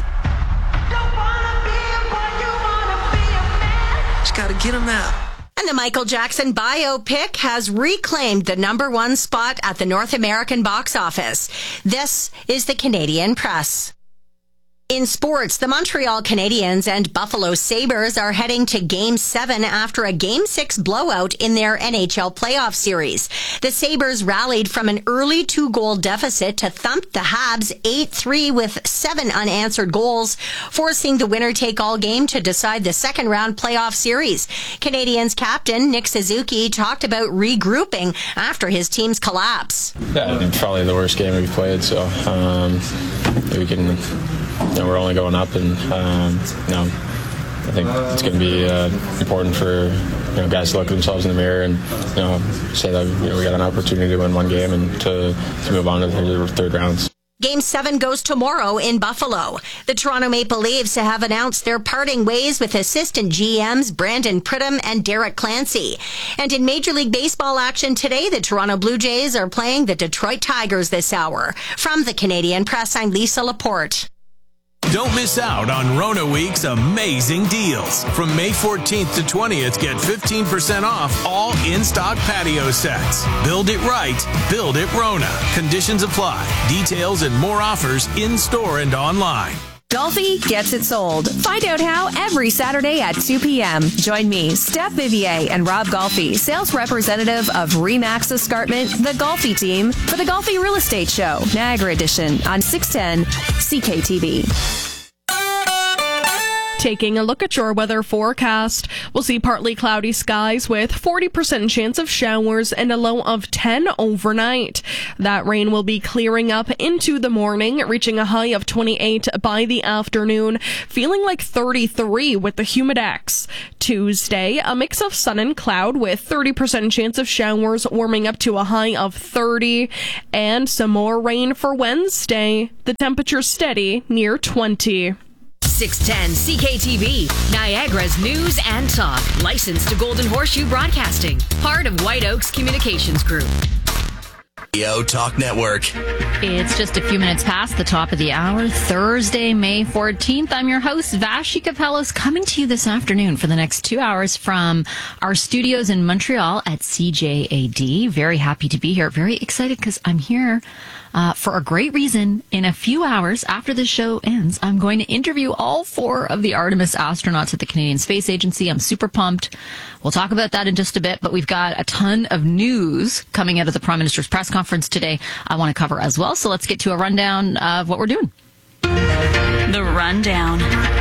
Just gotta get them out. And the Michael Jackson biopic has reclaimed the number one spot at the North American box office. This is the Canadian Press. In sports, the Montreal Canadiens and Buffalo Sabres are heading to Game seven after a Game six blowout in their N H L playoff series. The Sabres rallied from an early two-goal deficit to thump the Habs eight three with seven unanswered goals, forcing the winner-take-all game to decide the second-round playoff series. Canadiens captain Nick Suzuki talked about regrouping after his team's collapse. Yeah, probably the worst game we've played, so um, we can... You know, we're only going up, and um, you know, I think it's going to be uh, important for you know guys to look at themselves in the mirror and you know say that you know we got an opportunity to win one game and to, to move on to the third rounds. Game seven goes tomorrow in Buffalo. The Toronto Maple Leafs have announced they're parting ways with assistant G Ms Brandon Pridham and Derek Clancy. And in Major League Baseball action today, the Toronto Blue Jays are playing the Detroit Tigers this hour. From the Canadian Press, I'm Lisa Laporte. Don't miss out on Rona Week's amazing deals. From May fourteenth to twentieth, get fifteen percent off all in-stock patio sets. Build it right. Build it Rona. Conditions apply. Details and more offers in-store and online. Golfi gets it sold. Find out how every Saturday at two p.m. Join me, Steph Vivier, and Rob Golfi, sales representative of Remax Escarpment, the Golfi team, for the Golfi Real Estate Show, Niagara Edition, on six ten C K T V. Taking a look at your weather forecast, we'll see partly cloudy skies with forty percent chance of showers and a low of ten overnight. That rain will be clearing up into the morning, reaching a high of twenty-eight by the afternoon, feeling like thirty-three with the humidex. Tuesday, a mix of sun and cloud with thirty percent chance of showers, warming up to a high of thirty, and some more rain for Wednesday. The temperature steady near twenty. six ten C K T V, Niagara's news and talk. Licensed to Golden Horseshoe Broadcasting. Part of White Oaks Communications Group. Yo Talk Network. It's just a few minutes past the top of the hour, Thursday, May fourteenth. I'm your host, Vashi Capellos, coming to you this afternoon for the next two hours from our studios in Montreal at C J A D. Very happy to be here. Very excited because I'm here Uh, for a great reason. In a few hours after the show ends, I'm going to interview all four of the Artemis astronauts at the Canadian Space Agency. I'm super pumped. We'll talk about that in just a bit, but we've got a ton of news coming out of the Prime Minister's press conference today I want to cover as well. So let's get to a rundown of what we're doing. The rundown.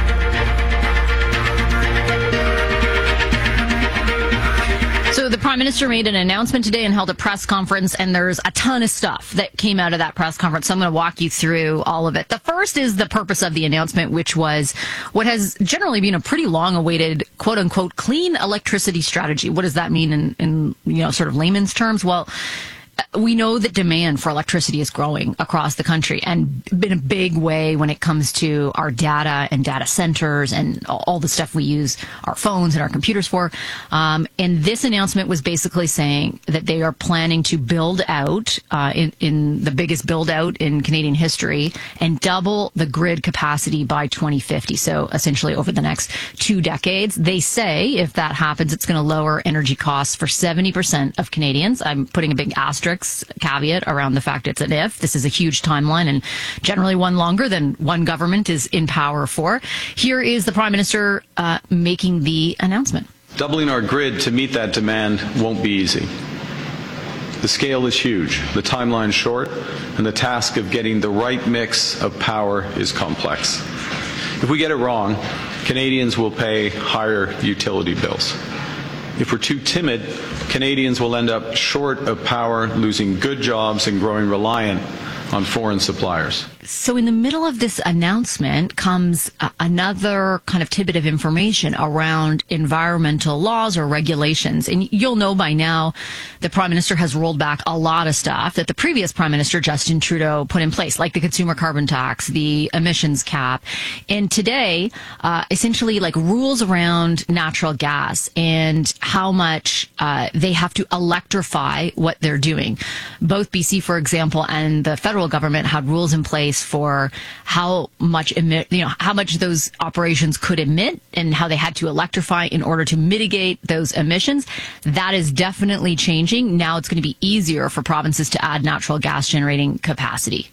So the Prime Minister made an announcement today and held a press conference, and there's a ton of stuff that came out of that press conference. So I'm going to walk you through all of it. The first is the purpose of the announcement, which was what has generally been a pretty long-awaited, quote-unquote, clean electricity strategy. What does that mean in, in you know, sort of layman's terms? Well, we know that demand for electricity is growing across the country and in a big way when it comes to our data and data centers and all the stuff we use our phones and our computers for. Um, and this announcement was basically saying that they are planning to build out uh, in, in the biggest build out in Canadian history and double the grid capacity by twenty fifty. So essentially over the next two decades. They say if that happens, it's going to lower energy costs for seventy percent of Canadians. I'm putting a big asterisk caveat around the fact it's an if. This is a huge timeline and generally one longer than one government is in power for. Here is the Prime Minister uh, making the announcement. Doubling our grid to meet that demand won't be easy. The scale is huge, the timeline short, and the task of getting the right mix of power is complex. If we get it wrong, Canadians will pay higher utility bills. If we're too timid, Canadians will end up short of power, losing good jobs and growing reliant on foreign suppliers. So in the middle of this announcement comes uh, another kind of tidbit of information around environmental laws or regulations. And you'll know by now the Prime Minister has rolled back a lot of stuff that the previous Prime Minister, Justin Trudeau, put in place, like the consumer carbon tax, the emissions cap. And today, uh, essentially like rules around natural gas and how much uh, they have to electrify what they're doing. Both B C, for example, and the federal government had rules in place for how much emit, you know, how much those operations could emit and how they had to electrify in order to mitigate those emissions. That is definitely changing. Now it's going to be easier for provinces to add natural gas generating capacity.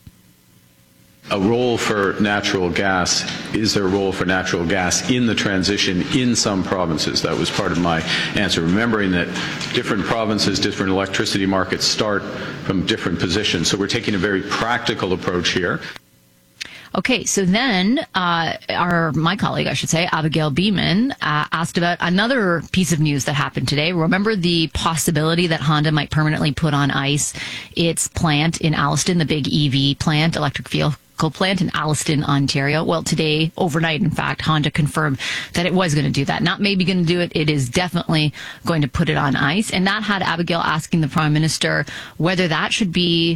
A role for natural gas. Is there a role for natural gas in the transition in some provinces? That was part of my answer. Remembering that different provinces, different electricity markets start from different positions. So we're taking a very practical approach here. Okay, so then uh, our my colleague, I should say, Abigail Beeman, uh, asked about another piece of news that happened today. Remember the possibility that Honda might permanently put on ice its plant in Alliston, the big E V plant, electric vehicle plant in Alliston, Ontario? Well, today, overnight, in fact, Honda confirmed that it was going to do that. Not maybe going to do it, it is definitely going to put it on ice. And that had Abigail asking the Prime Minister whether that should be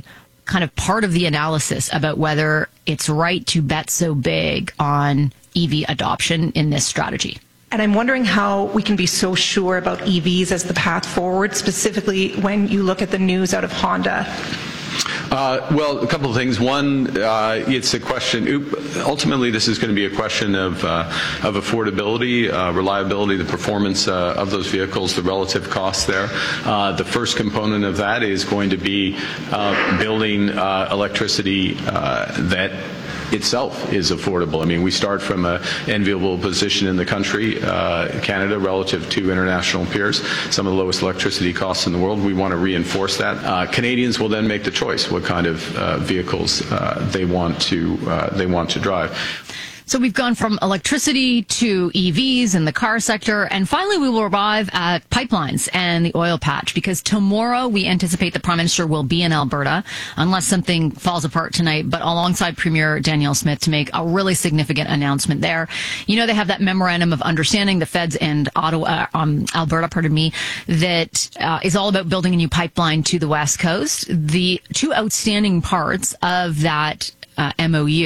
kind of part of the analysis about whether it's right to bet so big on E V adoption in this strategy. And I'm wondering how we can be so sure about E Vs as the path forward, specifically when you look at the news out of Honda. Uh, well, a couple of things. One, uh, it's a question, ultimately this is going to be a question of, uh, of affordability, uh, reliability, the performance uh, of those vehicles, the relative costs there. Uh, the first component of that is going to be uh, building uh, electricity uh, that itself is affordable. I mean, we start from an enviable position in the country, uh, Canada, relative to international peers, some of the lowest electricity costs in the world. We want to reinforce that. Uh, Canadians will then make the choice what kind of uh, vehicles uh, they want to uh, they want to drive. So we've gone from electricity to E Vs in the car sector, and finally we will arrive at pipelines and the oil patch, because tomorrow we anticipate the Prime Minister will be in Alberta, unless something falls apart tonight, but alongside Premier Danielle Smith to make a really significant announcement there. You know, they have that memorandum of understanding, the feds and Ottawa, um, Alberta, pardon me, that uh, is all about building a new pipeline to the West Coast. The two outstanding parts of that uh, M O U